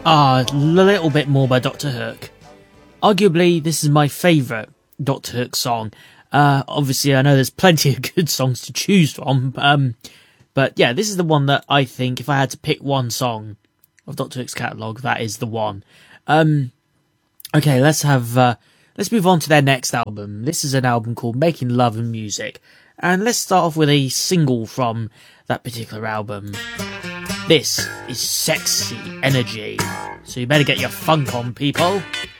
A little bit more by Dr. Hook. Arguably, this is my favourite Dr. Hook song. Obviously, I know there's plenty of good songs to choose from, but yeah, this is the one that I think, if I had to pick one song of Dr. Hook's catalogue, that is the one. Okay, let's move on to their next album. This is an album called Making Love and Music, and let's start off with a single from that particular album. This is Sexy Energy, so you better get your funk on, people.